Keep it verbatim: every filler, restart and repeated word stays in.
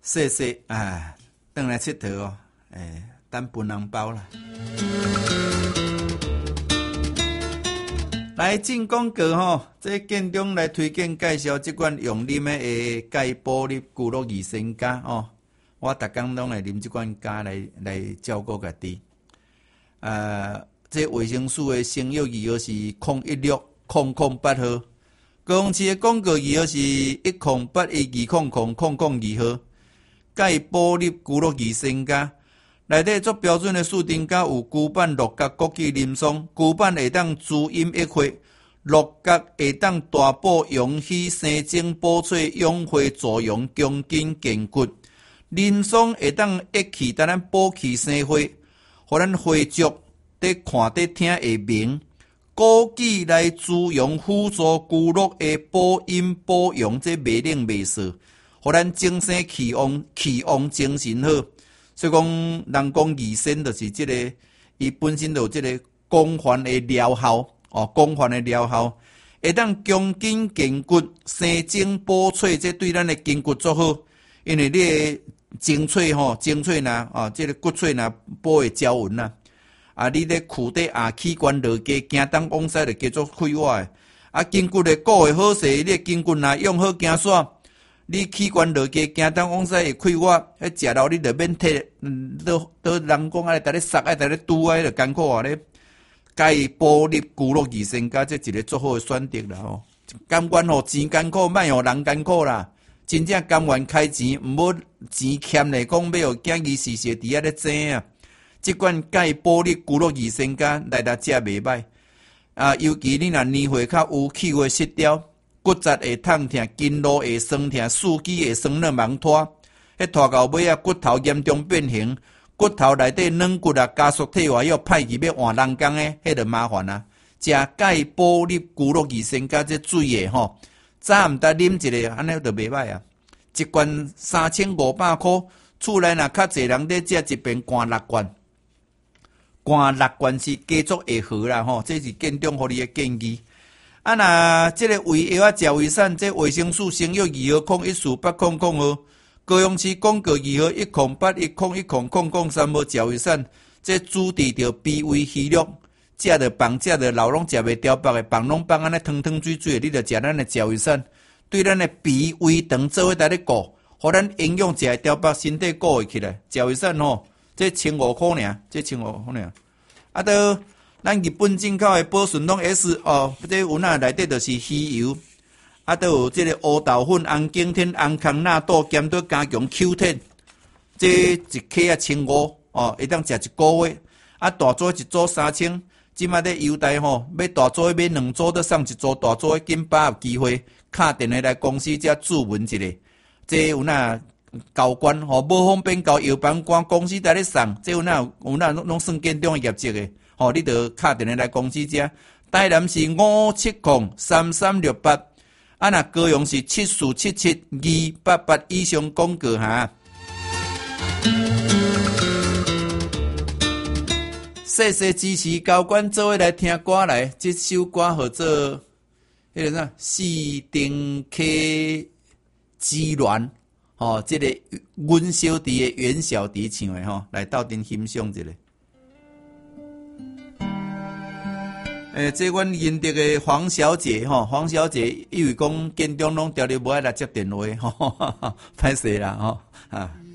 谢谢啊，转来佚佗哦，诶，等分红包啦。来进广告吼，这建中来推荐介绍这款用啉的诶钙玻璃骨碌益生加哦，我逐工拢来啉这款加来来照顾家己。呃，这卫生署的生药字号是零一六零零八号，高雄市的广告字号是一零八一二零零零零二号。钙玻璃骨碌益生加。内底做标准的树丁加有骨板、鹿角、枸杞、林松。骨板会当滋阴益血，鹿角会当大补阳气、生精补髓、养血助阳、强筋健骨。林松会当益气，带咱补气生血，互咱血足得看得听会明。枸杞来滋养辅助骨骼的补阴补阳，这袂冷袂涩，互咱精神气旺、气旺精神好。所以讲，人讲益生就是即、这个，伊本身就有即个广泛的疗效哦，广泛的疗效，会当强筋健骨、生精补髓，这对咱的筋骨足好。因为你的精髓吼，精髓呐，啊，即、这个骨髓呐，补会胶纹呐，啊，你咧躯底下器官落加，行东往西就加做快活的。啊，筋骨的骨会好势，你的筋骨若用好行煞。你器官落加行东往西会快活，迄食了你就免摕，嗯，都都人讲爱逐咧塞，爱逐咧拄啊，迄就艰苦啊咧。钙玻璃骨碌益生加，这一个足好诶选择啦吼。甘愿吼钱艰苦，莫互人艰苦啦。真正甘愿开钱，毋好钱欠咧，讲要互囝儿时时伫遐咧争啊。即款钙玻璃骨碌益生加来来食袂歹啊，尤其你若年岁较有气血失调。骨质会痛痛，筋络会酸痛，四肢会酸软忙拖，迄拖到尾啊，骨头严重变形，骨头内底软骨啊，加速退化，要歹去要换人工诶，迄就麻烦啊。食钙玻璃骨碌益生加这水诶吼，早毋得啉一个，安尼就袂歹啊。一罐三千五百箍，厝内若较侪人咧食一瓶灌六罐，灌六罐是加足会好啦吼，这是建中互你诶建议。啊，那这个胃药啊，食胃散，这卫生署生药二号零一四八零零号，高雄市广告二号一零八一零一零零零三号食胃散，这主治着脾胃虚弱，食着饭食着老拢食袂掉饱的，饭拢放安尼汤汤水水的，你着食咱的食胃散，对咱的脾胃肠做伙来咧顾，互咱营养食会掉饱，身体顾会起来。食胃散吼，这千五块尔，这千五块尔，啊都。咱日本进口的保顺龙 S 哦，这有哪内底就是鱼油，啊，都有这个乌豆粉、红景天、红康纳豆，兼到加强 Q ten， 这一克啊千五哦，会当食一个月，啊，大组一组三千，即卖咧优待吼，要大组买两组都送一组，大组紧把握机会，敲电话来公司才注文一下，这有哪交关吼，无方便交药房关公司在咧送，这有哪有哪拢算建中的业绩的。哦，你着敲电话来公司遮，台南是五七零三三六八，啊那高雄是七四七七二八八以上广告哈。谢谢支持高官做伙来听歌来，这首歌叫做迄个啥四丁 K 之恋，吼，这个阮小弟的袁小弟唱的吼，来斗阵欣赏一下。诶、欸，这阮认得的黄小姐吼，黄小姐因为讲建中拢调你无爱来接电话，吼，歹势啦吼啊。